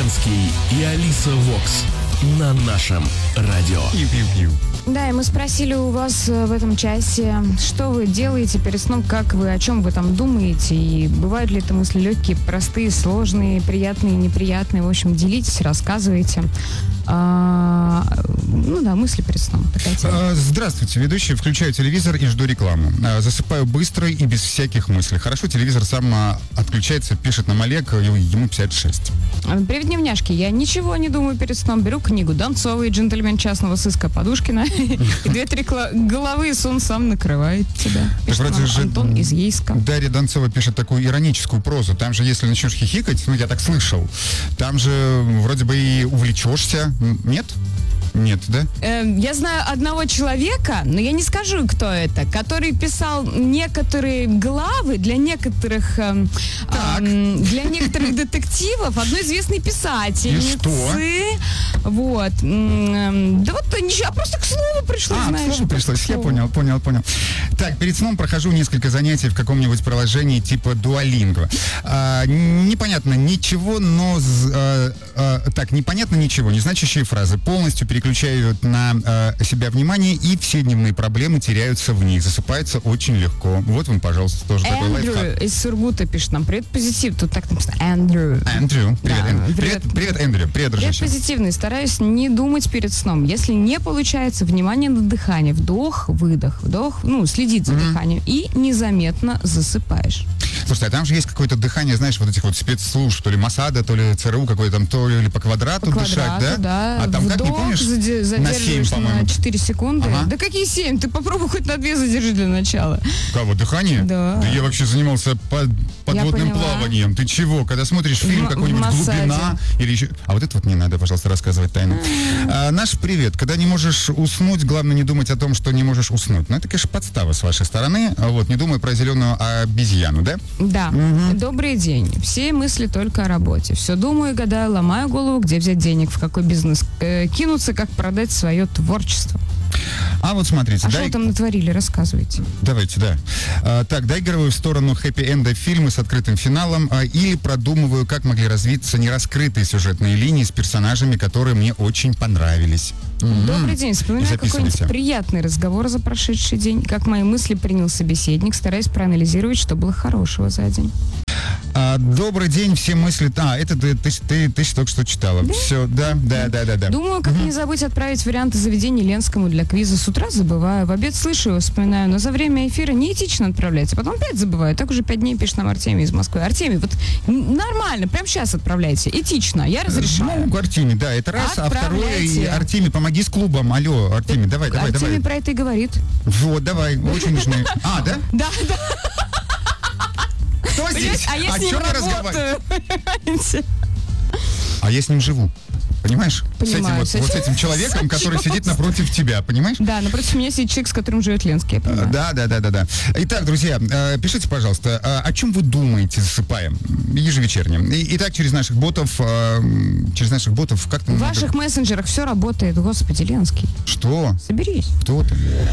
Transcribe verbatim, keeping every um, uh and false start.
Ленский и Алиса Вокс на нашем радио. Пиу-пиу-пиу. Да, и мы спросили у вас в этом часе, что вы делаете перед сном, как вы, о чем вы там думаете, и бывают ли это мысли легкие, простые, сложные, приятные, неприятные. В общем, делитесь, рассказывайте. А, ну да, мысли перед сном. Такая тема. Здравствуйте, ведущий. Включаю телевизор и жду рекламу. Засыпаю быстро и без всяких мыслей. Хорошо, телевизор сам отключается, пишет нам Олег, ему пятьдесят шесть. Привет, дневняшки. Я ничего не думаю перед сном. Беру книгу «Донцовый джентльмен частного сыска» Подушкина и две-три головы, и сон сам накрывает тебя. Пишет нам Антон из Ейска. Дарья Донцова пишет такую ироническую прозу. Там же, если начнешь хихикать, ну, я так слышал, там же вроде бы и увлечешься. Нет? Нет, да? Э, я знаю одного человека, но я не скажу, кто это, который писал некоторые главы для некоторых э, э, для некоторых детективов одной известной писательницы. И что? Вот. Да вот ничего, просто к слову пришлось, а, знаешь. к слову пришлось, я понял, понял, понял. Так, перед сном прохожу несколько занятий в каком-нибудь приложении типа Duolingo. А, непонятно ничего, но... А, а, так, непонятно ничего, незначащие фразы. Полностью переключают на а, себя внимание, и все дневные проблемы теряются в них. Засыпается очень легко. Вот вам, пожалуйста, тоже такой лайфхак. Эндрю из Сургута пишет нам. Привет, позитив. Тут так написано. Эндрю. Эндрю. Привет, Да, Эндрю. привет. Привет, привет, Эндрю. Привет, Привет, дружище. позитивный. Стараюсь не думать перед сном. Если не получается, внимание на дыхание. Вдох, выдох, вдох. Ну, следить за Mm-hmm. дыханием. И незаметно засыпаешь. Слушай, а там же есть какое-то дыхание, знаешь, вот этих вот спецслужб, то ли МОСАДа, то ли ЦРУ, какое там, то ли по квадрату По дышать, квадрату, да? да. А там Вдох, как, не помнишь? заде- задерживаешь на семь, по-моему. на четыре секунды. Ага. Да какие семь? Ты попробуй хоть на две задержи для начала. Кого, дыхание? Да. Да я вообще занимался под, подводным поняла. плаванием. Ты чего? Когда смотришь фильм В- какой-нибудь в МОСАДе. «Глубина» или еще... А вот это вот не надо, пожалуйста, рассказывать тайну. А, наш привет. Когда не можешь уснуть, главное не думать о том, что не можешь уснуть. Ну, это, конечно, подстава с вашей стороны. А вот, не думай про зеленую обезьяну, да? Да. Добрый день. Все мысли только о работе. Все думаю, гадаю, ломаю голову, где взять денег, в какой бизнес э, кинуться, как продать свое творчество. А вот смотрите. А дай... что вы там натворили? Рассказывайте. Давайте, да. А, так, доигрываю в сторону хэппи-энда фильмы с открытым финалом а, или продумываю, как могли развиться нераскрытые сюжетные линии с персонажами, которые мне очень понравились. Добрый день. Вспоминаю Записывайте. какой-нибудь приятный разговор за прошедший день, как мои мысли принял собеседник, стараясь проанализировать, что было хорошего за день. А, добрый день, все мысли... А, это ты, ты, ты, ты только что читала. Да? Все, да, да, да, да, да. Думаю, как не забыть отправить варианты заведений Ленскому для квиза. С утра забываю, в обед слышу и вспоминаю, но за время эфира неэтично отправлять, а потом опять забываю. Так уже пять дней пишет нам Артемий из Москвы. Артемий, вот нормально, прямо сейчас отправляйте. Этично, я разрешаю. Ну, Артемий, да, это раз. А второе, и, Артемий, помоги с клубом. Алло, Артемий, давай, давай, Артемий давай. про это и говорит. Вот, давай, очень нужны. А, да? Да, да. Кто здесь? А я О с ним чем мы разговариваем? работаю. А я с ним живу. Понимаешь? Понимаю, с этим, вот, с с этим человеком, который сидит напротив тебя, понимаешь? Да, напротив меня сидит человек, с которым живет Ленский, я понимаю. Да, да, да, да, да. Итак, друзья, э, пишите, пожалуйста, э, о чем вы думаете, засыпая ежевечерне. И, итак, через наших ботов, э, через наших ботов, как там... В ваших мессенджерах все работает, господи, Ленский. Что? Соберись. Кто ты?